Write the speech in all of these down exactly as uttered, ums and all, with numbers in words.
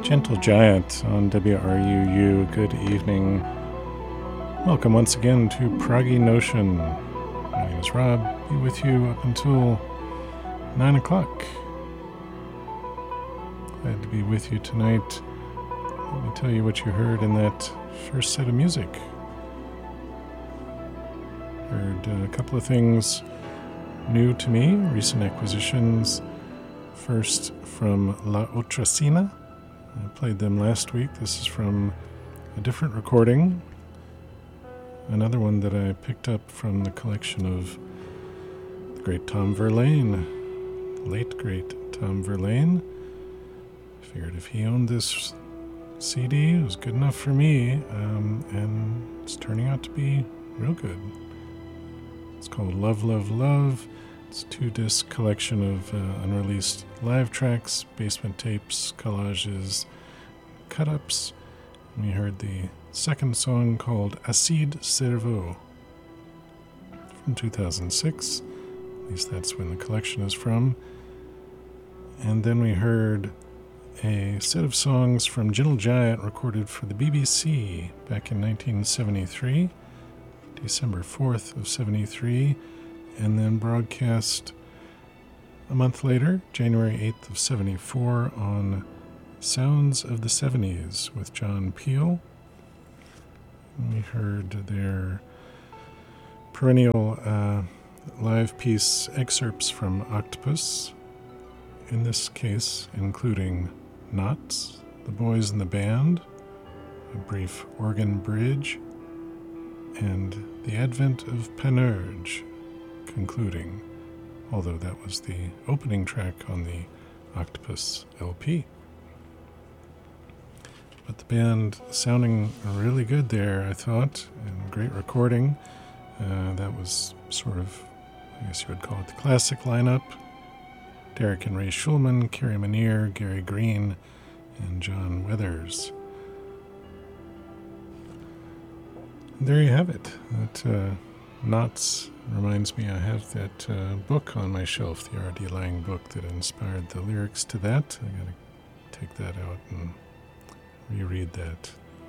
Gentle Giant on W R U U. Good evening. Welcome once again to Proggy Notion. My name is Rob. Be with you up until nine o'clock. Glad to be with you tonight. Let me tell you what you heard in that first set of music. Heard a couple of things new to me, recent acquisitions. First from La Otracina. I played them last week. This is from a different recording. Another one that I picked up from the collection of the great Tom Verlaine, the late great Tom Verlaine. Figured if he owned this C D, it was good enough for me, um, and it's turning out to be real good. It's called Love, Love, Love. It's a two-disc collection of uh, unreleased live tracks, basement tapes, collages, cut-ups. We heard the second song called Acide Cerveau from two thousand six. At least that's when the collection is from. And then we heard a set of songs from Gentle Giant recorded for the B B C back in nineteen seventy-three, December fourth of seventy-three, and then broadcast a month later, January eighth of seventy-four, on Sounds of the seventies with John Peel. And we heard their perennial uh, live piece excerpts from Octopus, in this case including Knots, The Boys in the Band, a brief organ bridge, and The Advent of Panurge, concluding, although that was the opening track on the Octopus L P. But the band sounding really good there, I thought, and great recording. Uh, that was sort of, I guess you would call it the classic lineup. Derek and Ray Schulman, Kerry Manier, Gary Green, and John Weathers. And there you have it. That uh, Knots reminds me I have that uh, book on my shelf, the R D Laing book that inspired the lyrics to that. I gotta take that out and reread that.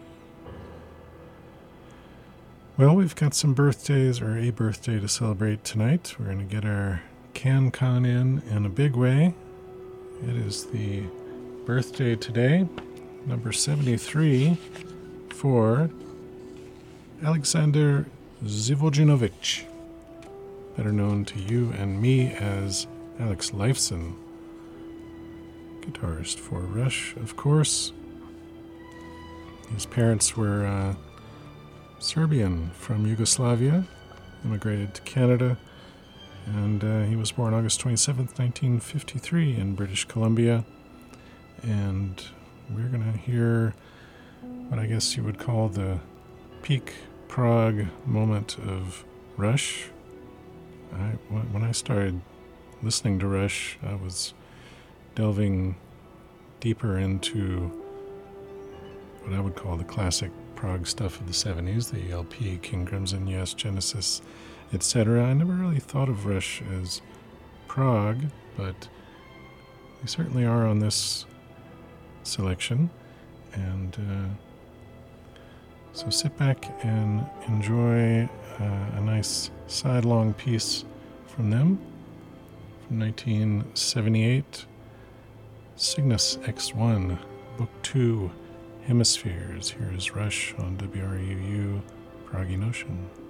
Well, we've got some birthdays, or a birthday to celebrate tonight. We're going to get our CanCon in in a big way. It is the birthday today, number seventy-three, for Alexander Zivojinovic, better known to you and me as Alex Lifeson, guitarist for Rush, of course. His parents were uh, Serbian from Yugoslavia, immigrated to Canada, and uh, he was born August twenty-seventh, nineteen fifty-three in British Columbia. And we're going to hear what I guess you would call the peak prog moment of Rush. I, when I started listening to Rush, I was delving deeper into what I would call the classic prog stuff of the seventies, the L P, King Crimson, Yes, Genesis, et cetera. I never really thought of Rush as prog, but they certainly are on this selection. And uh, so sit back and enjoy uh, a nice sidelong piece from them from nineteen seventy-eight, Cygnus X one, Book two, Hemispheres. Here's Rush on W R U U, Proggy Notion.